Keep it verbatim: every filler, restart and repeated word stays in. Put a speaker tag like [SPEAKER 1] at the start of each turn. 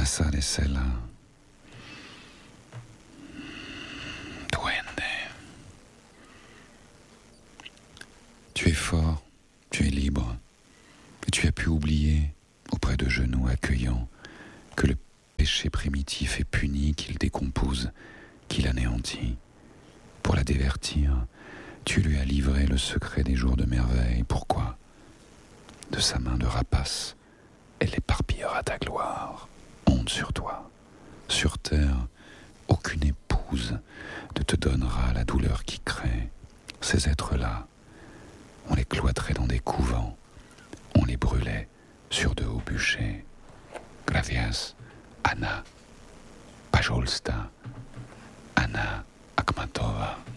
[SPEAKER 1] casa de Sela. Duende. Tu es fort, tu es libre, et tu as pu oublier, auprès de genoux accueillants, que le péché primitif est puni, qu'il décompose, qu'il anéantit. Pour la divertir, tu lui as livré le secret des jours de merveille. Pourquoi ? De sa main de rapace, elle éparpillera ta gloire. Honte sur toi. Sur terre, aucune épouse ne te donnera la douleur qui crée. Ces êtres-là, on les cloîtrait dans des couvents, on les brûlait sur de hauts bûchers. Gracias, Anna Pajolsta, Anna Akhmatova.